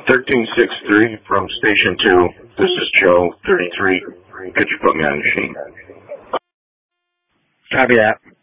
1363 from Station 2. This is Joe, 33. Could you put me on the machine? Copy that.